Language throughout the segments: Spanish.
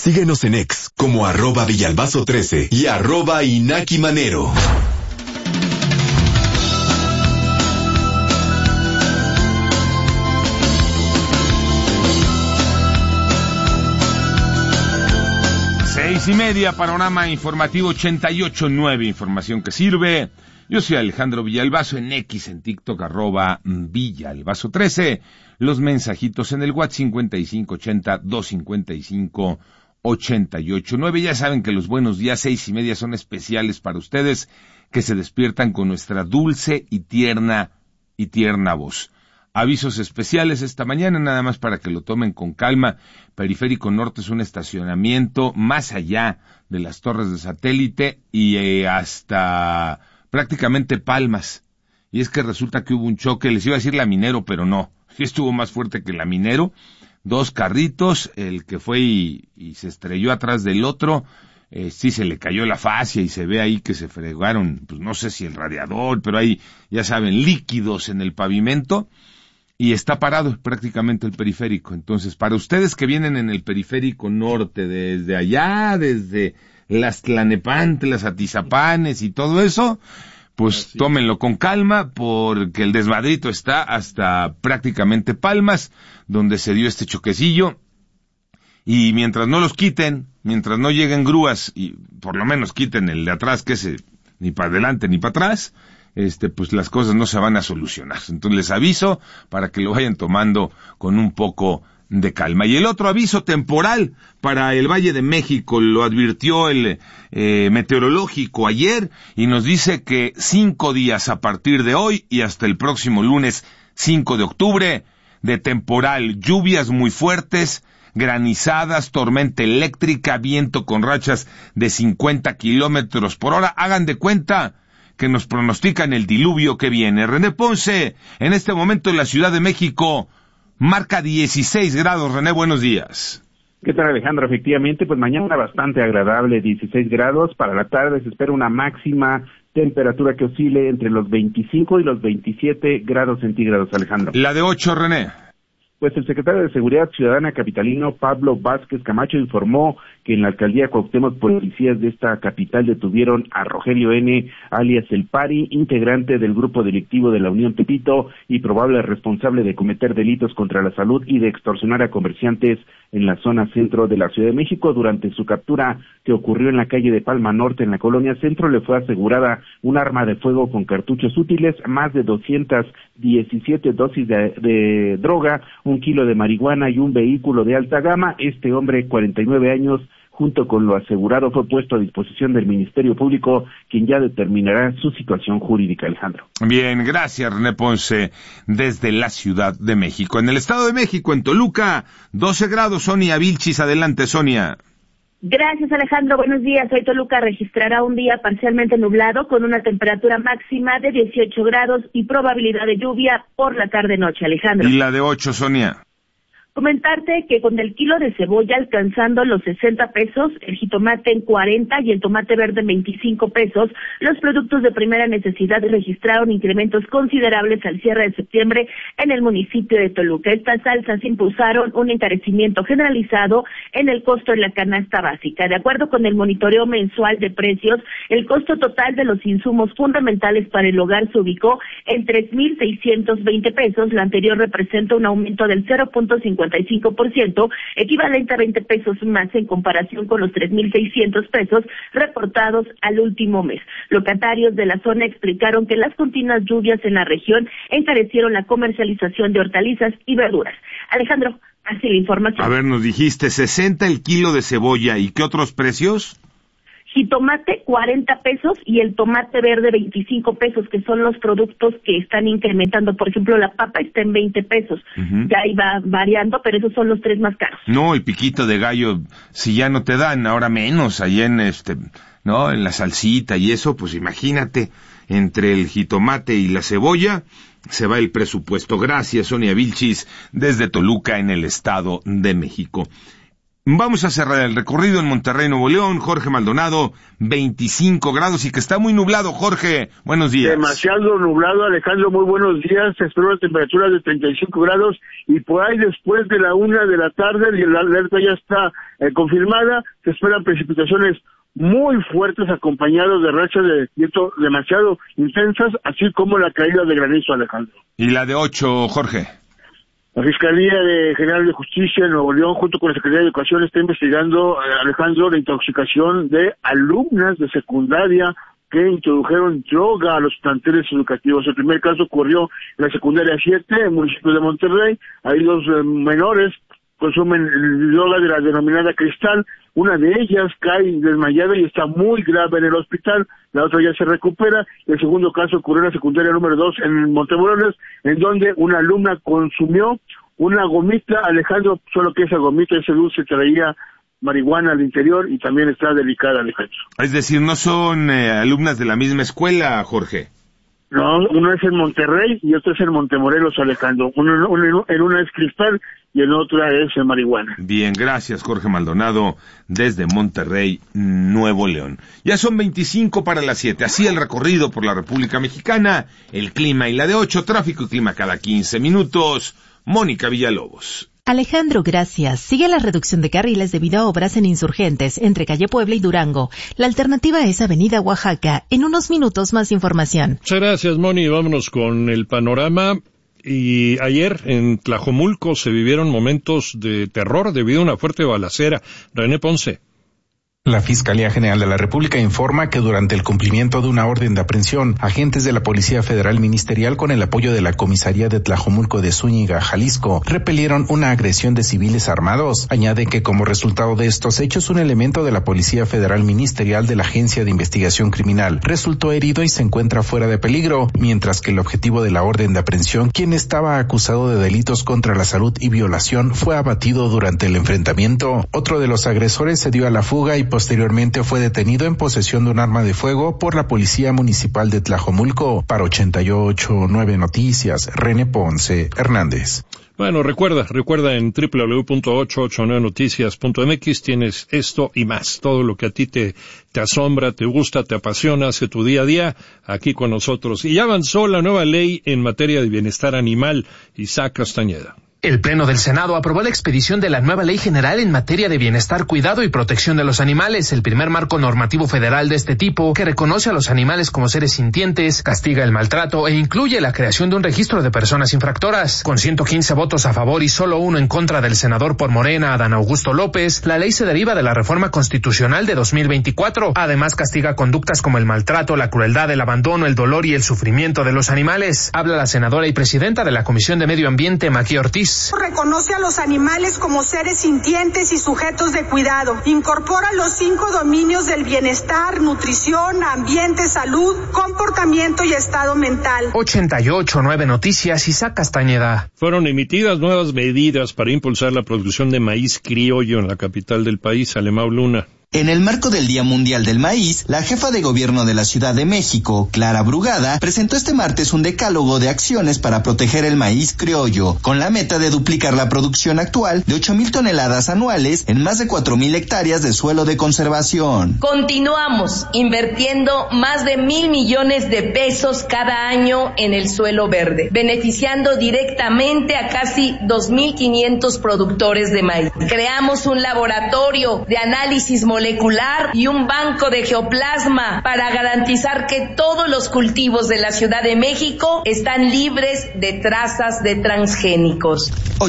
Síguenos en X como @Villalbazo13 y @InakiManero. Seis y media, panorama informativo 88.9, información que sirve. Yo soy Alejandro Villalbazo, en X, en TikTok, @Villalbazo13. Los mensajitos en el WhatsApp 5580-255-88.9. Ya saben que los buenos días 6:30 son especiales para ustedes que se despiertan con nuestra dulce y tierna voz. Avisos especiales esta mañana, nada más para que lo tomen con calma. Periférico Norte es un estacionamiento más allá de las torres de satélite y hasta prácticamente Palmas. Y es que resulta que hubo un choque, les iba a decir Laminero, pero no. Sí estuvo más fuerte que Laminero. Dos carritos, el que fue y se estrelló atrás del otro, sí se le cayó la fascia y se ve ahí que se fregaron, pues no sé si el radiador, pero hay, ya saben, líquidos en el pavimento. Y está parado prácticamente el periférico. Entonces, para ustedes que vienen en el periférico norte, desde allá, desde las Tlalnepantlas, Atizapanes y todo eso, pues tómenlo con calma, porque el desmadrito está hasta prácticamente Palmas, donde se dio este choquecillo. Y mientras no los quiten, mientras no lleguen grúas, y por lo menos quiten el de atrás, que ese ni para adelante ni para atrás, pues las cosas no se van a solucionar. Entonces les aviso para que lo vayan tomando con un poco de calma. Y el otro aviso temporal para el Valle de México lo advirtió el meteorológico ayer y nos dice que 5 días a partir de hoy y hasta el próximo lunes 5 de octubre de temporal, lluvias muy fuertes, granizadas, tormenta eléctrica, viento con rachas de 50 kilómetros por hora. Hagan de cuenta que nos pronostican el diluvio que viene. René Ponce, en este momento en la Ciudad de México, marca 16 grados. René, buenos días. ¿Qué tal, Alejandro? Efectivamente, pues mañana bastante agradable, 16 grados. Para la tarde se espera una máxima temperatura que oscile entre los 25 y los 27 grados centígrados, Alejandro. La de 8, René. Pues el secretario de Seguridad Ciudadana capitalino, Pablo Vázquez Camacho, informó que en la alcaldía Cuauhtémoc, policías de esta capital detuvieron a Rogelio N., alias El Pari, integrante del grupo delictivo de la Unión Tepito y probable responsable de cometer delitos contra la salud y de extorsionar a comerciantes en la zona centro de la Ciudad de México. Durante su captura, que ocurrió en la calle de Palma Norte, en la colonia Centro, le fue asegurada un arma de fuego con cartuchos útiles, más de 217 dosis de droga, 1 kilo de marihuana y un vehículo de alta gama. Este hombre, 49 años, junto con lo asegurado, fue puesto a disposición del Ministerio Público, quien ya determinará su situación jurídica, Alejandro. Bien, gracias, René Ponce, desde la Ciudad de México. En el Estado de México, en Toluca, 12 grados, Sonia Vilchis. Adelante, Sonia. Gracias, Alejandro. Buenos días. Hoy Toluca registrará un día parcialmente nublado con una temperatura máxima de 18 grados y probabilidad de lluvia por la tarde-noche, Alejandro. ¿Y la de 8, Sonia? Comentarte que con el kilo de cebolla alcanzando los 60 pesos, el jitomate en 40 y el tomate verde en 25 pesos, los productos de primera necesidad registraron incrementos considerables al cierre de septiembre en el municipio de Toluca. Estas alzas impulsaron un encarecimiento generalizado en el costo de la canasta básica. De acuerdo con el monitoreo mensual de precios, el costo total de los insumos fundamentales para el hogar se ubicó en 3,620 pesos. Lo anterior representa un aumento del 0.55%, equivalente a 20 pesos más en comparación con los 3,600 pesos reportados al último mes. Locatarios de la zona explicaron que las continuas lluvias en la región encarecieron la comercialización de hortalizas y verduras. Alejandro, así la información. A ver, nos dijiste 60 el kilo de cebolla, ¿y qué otros precios? Jitomate 40 pesos y el tomate verde 25 pesos, que son los productos que están incrementando. Por ejemplo, la papa está en 20 pesos. Ya ahí va variando, pero esos son los 3 más caros. No, el piquito de gallo, si ya no te dan, ahora menos, ahí en ¿no? En la salsita y eso, pues imagínate, entre el jitomate y la cebolla, se va el presupuesto. Gracias, Sonia Vilchis, desde Toluca, en el Estado de México. Vamos a cerrar el recorrido en Monterrey, Nuevo León. Jorge Maldonado, 25 grados y que está muy nublado. Jorge, buenos días. Demasiado nublado, Alejandro, muy buenos días. Se espera una temperatura de 35 grados y por ahí después de la 1 de la tarde, y la alerta ya está confirmada, se esperan precipitaciones muy fuertes acompañados de rachas de viento demasiado intensas, así como la caída de granizo, Alejandro. ¿Y la de 8, Jorge? La Fiscalía General de Justicia de Nuevo León, junto con la Secretaría de Educación, está investigando, Alejandro, la intoxicación de alumnas de secundaria que introdujeron droga a los planteles educativos. El primer caso ocurrió en la secundaria 7, en el municipio de Monterrey. Ahí 2 menores consumen droga de la denominada cristal. Una de ellas cae desmayada y está muy grave en el hospital, la otra ya se recupera. El segundo caso ocurrió en la secundaria número 2 en Montemorones, en donde una alumna consumió una gomita, Alejandro, solo que esa gomita, ese dulce traía marihuana al interior y también está delicada, Alejandro. Es decir, no son alumnas de la misma escuela, Jorge. No, uno es en Monterrey y otro es en Montemorelos, Alejandro. En una es cristal y en otra es marihuana. Bien, gracias, Jorge Maldonado, desde Monterrey, Nuevo León. Ya son 25 para las 7. Así el recorrido por la República Mexicana, el clima y la de 8, tráfico y clima cada 15 minutos. Mónica Villalobos. Alejandro, gracias. Sigue la reducción de carriles debido a obras en Insurgentes, entre Calle Puebla y Durango. La alternativa es Avenida Oaxaca. En unos minutos más información. Muchas gracias, Moni. Vámonos con el panorama. Y ayer en Tlajomulco se vivieron momentos de terror debido a una fuerte balacera. René Ponce. La Fiscalía General de la República informa que durante el cumplimiento de una orden de aprehensión, agentes de la Policía Federal Ministerial con el apoyo de la Comisaría de Tlajomulco de Zúñiga, Jalisco, repelieron una agresión de civiles armados. Añade que como resultado de estos hechos, un elemento de la Policía Federal Ministerial de la Agencia de Investigación Criminal resultó herido y se encuentra fuera de peligro, mientras que el objetivo de la orden de aprehensión, quien estaba acusado de delitos contra la salud y violación, fue abatido durante el enfrentamiento. Otro de los agresores se dio a la fuga y posteriormente fue detenido en posesión de un arma de fuego por la Policía Municipal de Tlajomulco. Para 88.9 Noticias, René Ponce Hernández. Bueno, recuerda en www.889noticias.mx tienes esto y más, todo lo que a ti te asombra, te gusta, te apasiona, hace tu día a día, aquí con nosotros. Y ya avanzó la nueva ley en materia de bienestar animal. Isaac Castañeda. El Pleno del Senado aprobó la expedición de la nueva Ley General en materia de bienestar, cuidado y protección de los animales, el primer marco normativo federal de este tipo que reconoce a los animales como seres sintientes, castiga el maltrato e incluye la creación de un registro de personas infractoras. Con 115 votos a favor y solo 1 en contra del senador por Morena, Adán Augusto López, la ley se deriva de la reforma constitucional de 2024. Además, castiga conductas como el maltrato, la crueldad, el abandono, el dolor y el sufrimiento de los animales. Habla la senadora y presidenta de la Comisión de Medio Ambiente, Maquía Ortiz. Reconoce a los animales como seres sintientes y sujetos de cuidado. Incorpora los 5 dominios del bienestar, nutrición, ambiente, salud, comportamiento y estado mental. 88.9 Noticias, Isaac Castañeda. Fueron emitidas nuevas medidas para impulsar la producción de maíz criollo en la capital del país, Alemão Luna. En el marco del Día Mundial del Maíz, la jefa de gobierno de la Ciudad de México, Clara Brugada, presentó este martes un decálogo de acciones para proteger el maíz criollo, con la meta de duplicar la producción actual de 8,000 toneladas anuales en más de 4,000 hectáreas de suelo de conservación. Continuamos invirtiendo más de 1,000 millones de pesos cada año en el suelo verde, beneficiando directamente a casi 2,500 productores de maíz. Creamos un laboratorio de análisis molecular y un banco de geoplasma para garantizar que todos los cultivos de la Ciudad de México están libres de trazas de transgénicos.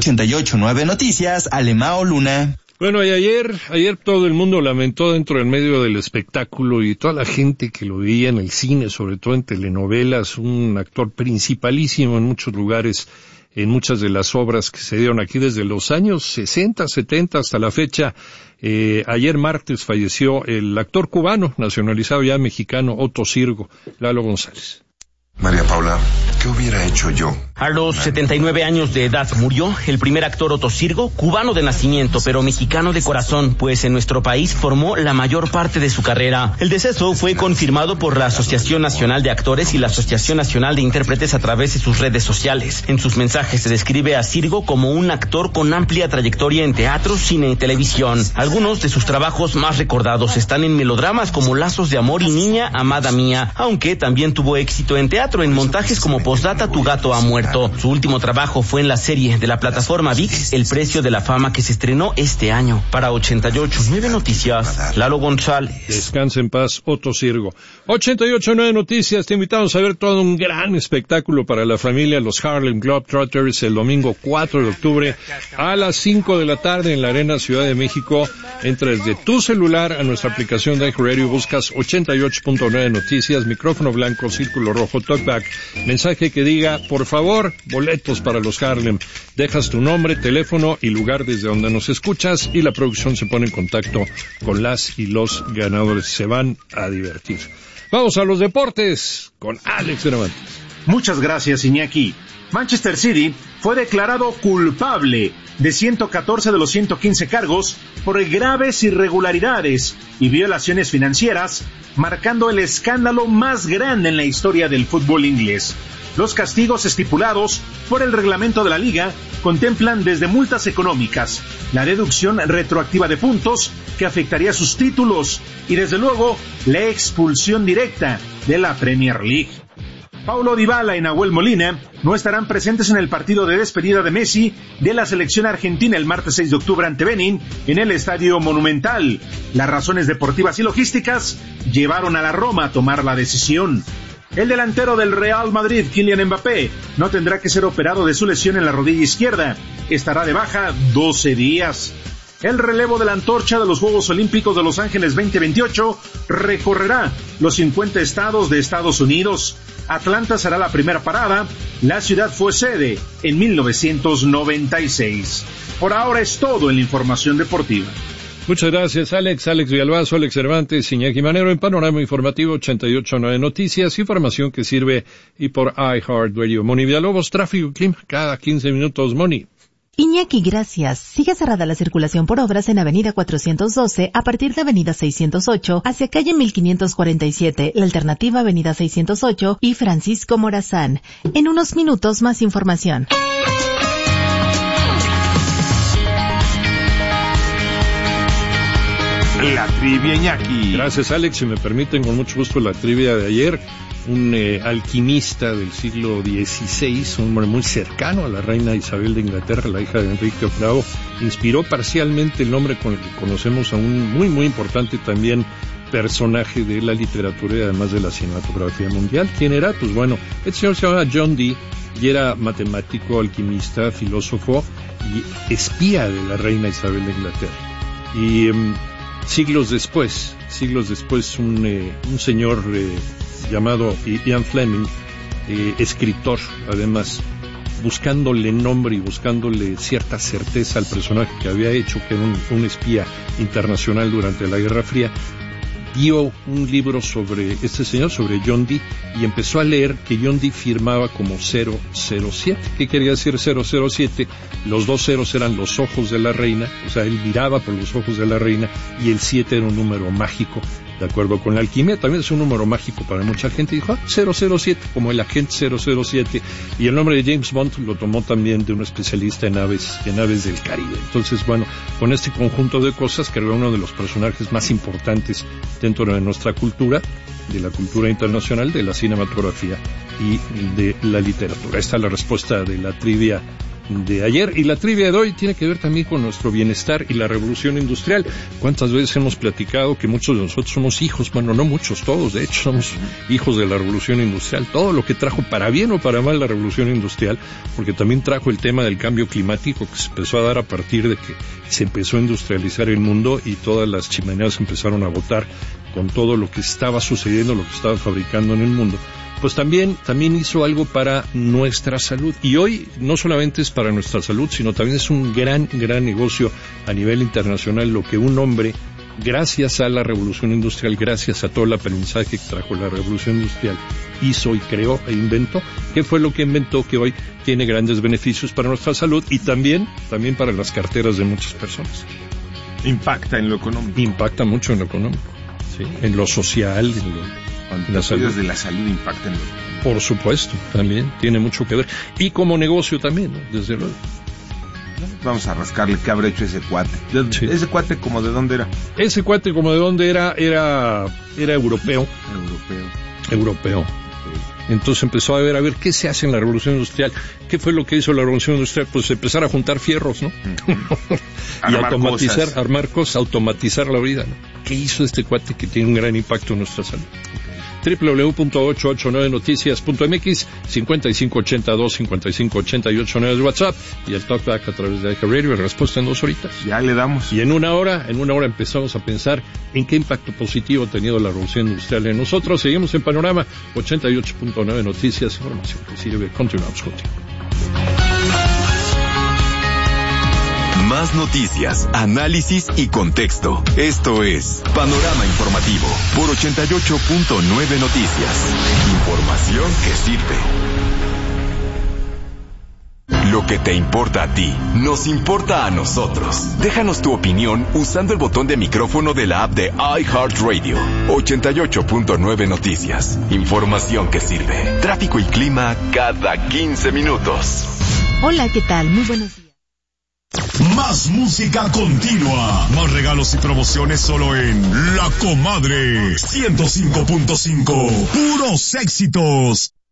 88.9 Noticias, Alemão Luna. Bueno, y ayer todo el mundo lamentó dentro del medio del espectáculo y toda la gente que lo veía en el cine, sobre todo en telenovelas, un actor principalísimo en muchos lugares, en muchas de las obras que se dieron aquí desde los años 60, 70 hasta la fecha. Ayer martes falleció el actor cubano, nacionalizado ya mexicano, Otto Sirgo. Lalo González. María Paula, ¿qué hubiera hecho yo? A los 79 años de edad murió el primer actor Otto Sirgo, cubano de nacimiento, pero mexicano de corazón, pues en nuestro país formó la mayor parte de su carrera. El deceso fue confirmado por la Asociación Nacional de Actores y la Asociación Nacional de Intérpretes a través de sus redes sociales. En sus mensajes se describe a Sirgo como un actor con amplia trayectoria en teatro, cine y televisión. Algunos de sus trabajos más recordados están en melodramas como Lazos de Amor y Niña Amada Mía, aunque también tuvo éxito en teatro en montajes como Postdata, Tu Gato Ha Muerto. Su último trabajo fue en la serie de la plataforma ViX, El Precio de la Fama, que se estrenó este año. Para 88.9 Noticias, Lalo González. Descansa en paz, Otto Sirgo. 88.9 Noticias, te invitamos a ver todo un gran espectáculo para la familia, los Harlem Globetrotters, el domingo 4 de octubre a las 5 de la tarde en la Arena Ciudad de México. Entra desde tu celular a nuestra aplicación de iHeartRadio, buscas 88.9 Noticias, micrófono blanco, círculo rojo, talkback, mensaje que diga, por favor, boletos para los Harlem. Dejas tu nombre, teléfono y lugar desde donde nos escuchas y la producción se pone en contacto con las y los ganadores. Se van a divertir. Vamos a los deportes con Alex Cervantes. Muchas gracias, Iñaki. Manchester City fue declarado culpable de 114 de los 115 cargos por graves irregularidades y violaciones financieras, marcando el escándalo más grande en la historia del fútbol inglés. Los castigos estipulados por el reglamento de la liga contemplan desde multas económicas, la deducción retroactiva de puntos que afectaría sus títulos y desde luego la expulsión directa de la Premier League. Paulo Dybala y Nahuel Molina no estarán presentes en el partido de despedida de Messi de la selección argentina el martes 6 de octubre ante Benin en el Estadio Monumental. Las razones deportivas y logísticas llevaron a la Roma a tomar la decisión. El delantero del Real Madrid, Kylian Mbappé, no tendrá que ser operado de su lesión en la rodilla izquierda. Estará de baja 12 días. El relevo de la antorcha de los Juegos Olímpicos de Los Ángeles 2028 recorrerá los 50 estados de Estados Unidos. Atlanta será la primera parada. La ciudad fue sede en 1996. Por ahora es todo en la información deportiva. Muchas gracias, Alex Villalbazo, Alex Cervantes, Iñaki Manero, en Panorama Informativo 88.9 Noticias, información que sirve y por iHeartRadio. Moni Villalobos, tráfico y clima, cada 15 minutos, Moni. Iñaki, gracias. Sigue cerrada la circulación por obras en Avenida 412 a partir de Avenida 608 hacia calle 1547, la alternativa Avenida 608 y Francisco Morazán. En unos minutos más información. La trivia, Iñaki. Gracias, Alex. Si me permiten, con mucho gusto, la trivia de ayer. Un alquimista del siglo XVI, un hombre muy cercano a la reina Isabel de Inglaterra, la hija de Enrique VIII, inspiró parcialmente el nombre con el que conocemos a un muy, muy importante también personaje de la literatura y además de la cinematografía mundial. ¿Quién era? Pues bueno, el señor se llamaba John Dee y era matemático, alquimista, filósofo y espía de la reina Isabel de Inglaterra. Y siglos después, un señor llamado Ian Fleming, escritor, además, buscándole nombre y buscándole cierta certeza al personaje que había hecho, que era un espía internacional durante la Guerra Fría, dio un libro sobre este señor, sobre John Dee, y empezó a leer que John Dee firmaba como 007. ¿Qué quería decir 007? Los dos ceros eran los ojos de la reina, o sea, él miraba por los ojos de la reina, y el 7 era un número mágico, de acuerdo con la alquimia. También es un número mágico para mucha gente. Dijo, 007, como el agente 007. Y el nombre de James Bond lo tomó también de un especialista en aves del Caribe. Entonces, bueno, con este conjunto de cosas, creo que uno de los personajes más importantes dentro de nuestra cultura, de la cultura internacional, de la cinematografía y de la literatura. Esta es la respuesta de la trivia de ayer, y la trivia de hoy tiene que ver también con nuestro bienestar y la revolución industrial. ¿Cuántas veces hemos platicado que muchos de nosotros somos hijos? Bueno, no muchos, todos, de hecho, somos hijos de la revolución industrial. Todo lo que trajo, para bien o para mal, la revolución industrial, porque también trajo el tema del cambio climático que se empezó a dar a partir de que se empezó a industrializar el mundo y todas las chimeneas empezaron a botar con todo lo que estaba sucediendo, lo que estaba fabricando en el mundo. Pues también hizo algo para nuestra salud. Y hoy no solamente es para nuestra salud, sino también es un gran negocio a nivel internacional lo que un hombre, gracias a la revolución industrial, gracias a todo el aprendizaje que trajo la revolución industrial, hizo y creó e inventó. ¿Qué fue lo que inventó que hoy tiene grandes beneficios para nuestra salud y también para las carteras de muchas personas? Impacta en lo económico. Impacta mucho en lo económico, ¿sí? En lo social, en la salud. De la salud impacta en lo económico. Por supuesto, también tiene mucho que ver. Y como negocio también, ¿no? Desde luego. Vamos a rascarle qué habrá hecho ese cuate. Sí. ¿Ese cuate como de dónde era? Ese cuate como de dónde era europeo. Europeo. Entonces empezó a ver qué se hace en la revolución industrial. ¿Qué fue lo que hizo la revolución industrial? Pues empezar a juntar fierros, ¿no? Y armar cosas, automatizar la vida, ¿no? ¿Qué hizo este cuate que tiene un gran impacto en nuestra salud? www.889noticias.mx, 5582-5588 de WhatsApp y el talkback a través de iHeart Radio, respuesta en 2 horitas. Ya le damos. Y en una hora empezamos a pensar en qué impacto positivo ha tenido la revolución industrial en nosotros. Seguimos en Panorama 88.9 Noticias, información que sirve. Continuamos contigo. Más noticias, análisis y contexto. Esto es Panorama Informativo por 88.9 Noticias. Información que sirve. Lo que te importa a ti, nos importa a nosotros. Déjanos tu opinión usando el botón de micrófono de la app de iHeartRadio. 88.9 Noticias. Información que sirve. Tráfico y clima cada 15 minutos. Hola, ¿qué tal? Muy buenos días. Más música continua, más regalos y promociones solo en La Comadre 105.5, puros éxitos.